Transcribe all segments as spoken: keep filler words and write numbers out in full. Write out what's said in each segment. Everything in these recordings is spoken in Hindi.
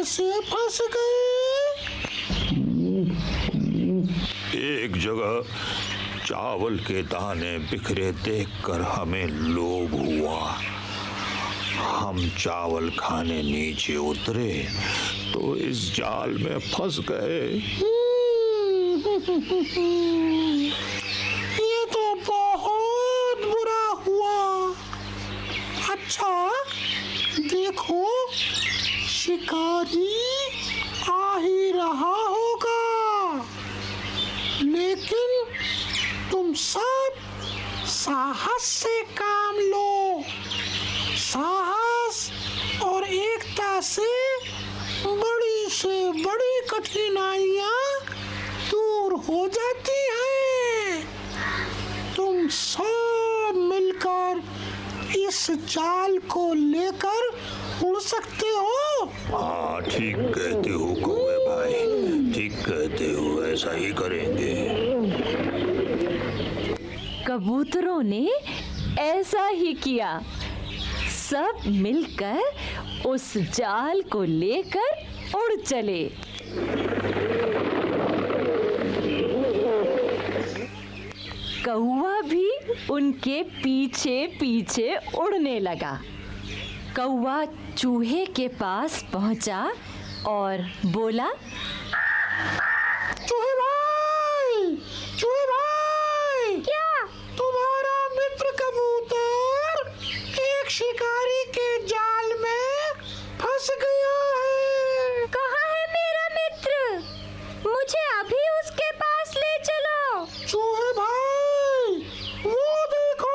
कैसे फंस गए? एक जगह चावल के दाने बिखरे देखकर हमें लोभ हुआ। हम चावल खाने नीचे उतरे तो इस जाल में फंस गए। ये तो बहुत बुरा हुआ। अच्छा देखो, शिकारी आ ही रहा होगा, लेकिन तुम सब साहस से काम लो। साहस और एकता से बड़ी से बड़ी कठिनाइयाँ दूर हो जाती हैं। तुम सब मिलकर इस जाल को लेकर उड़ सकते हो। हाँ, ठीक कहते हो कौवे भाई, ठीक कहते हो, ऐसा ही करेंगे। कबूतरों ने ऐसा ही किया। सब मिलकर उस जाल को लेकर उड़ चले। कौवा भी उनके पीछे पीछे उड़ने लगा। कौवा चूहे के पास पहुंचा और बोला, चूहे भाई, चूहे भाई, क्या? तुम्हारा मित्र कबूतर एक शिकारी के जाल में फंस गया है। कहाँ है मेरा मित्र? मुझे अभी उसके पास ले चलो। चूहे भाई, वो देखो,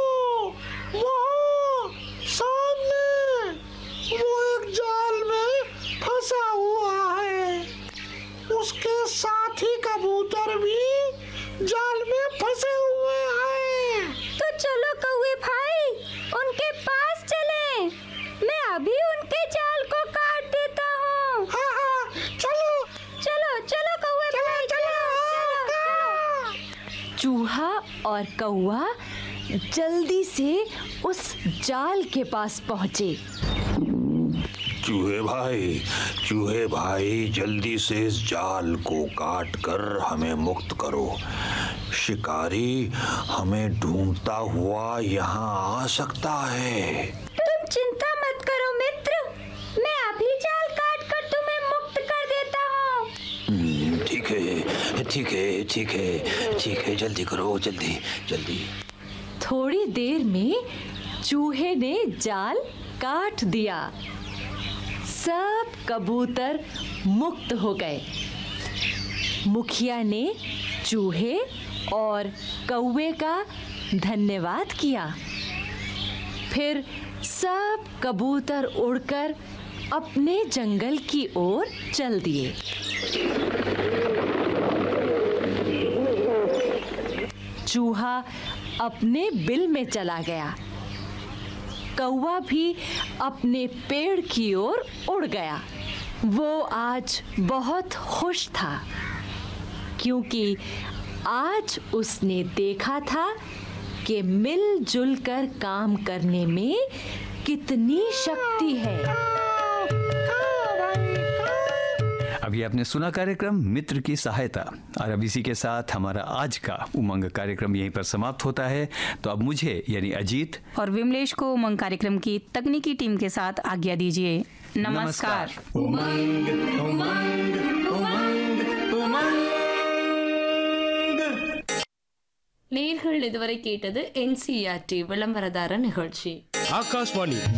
वहाँ सामने वो एक जाल में फंसा हुआ है। उसके साथी कबूतर भी जाल में फंसे हुए हैं। तो चलो कौवे भाई, उनके पास चलें। मैं अभी उनके जाल को काट देता हूँ। हाँ हाँ, चलो चलो चलो कौवे भाई, चलो, चलो, चलो। चूहा और कौवा जल्दी से उस जाल के पास पहुंचे। चूहे भाई, चूहे भाई, जल्दी से इस जाल को काट कर हमें मुक्त करो। शिकारी हमें ढूंढता हुआ यहाँ आ सकता है। तुम चिंता मत करो मित्र, मैं अभी जाल काट कर तुम्हें मुक्त कर देता हूँ। ठीक है, ठीक है, ठीक है, ठीक है, जल्दी करो, जल्दी जल्दी। थोड़ी देर में चूहे ने जाल काट दिया। सब कबूतर मुक्त हो गए। मुखिया ने चूहे और कौवे का धन्यवाद किया। फिर सब कबूतर उड़कर अपने जंगल की ओर चल दिए। चूहा अपने बिल में चला गया। कौवा भी अपने पेड़ की ओर उड़ गया। वो आज बहुत खुश था, क्योंकि आज उसने देखा था कि मिलजुल कर काम करने में कितनी शक्ति है। अभी आपने सुना कार्यक्रम मित्र की सहायता, और अब इसी के साथ हमारा आज का उमंग कार्यक्रम यहीं पर समाप्त होता है। तो अब मुझे यानी अजीत और विमलेश को उमंग कार्यक्रम की तकनीकी टीम के साथ आज्ञा दीजिए। नमस्कार। उमंग उमंग उमंग उमंग। நேயர்கள் இதுவரை கேட்டது என்சிஆர்டி விளம்பரதார நிகழ்ச்சி. ஆகாஷ்வாணி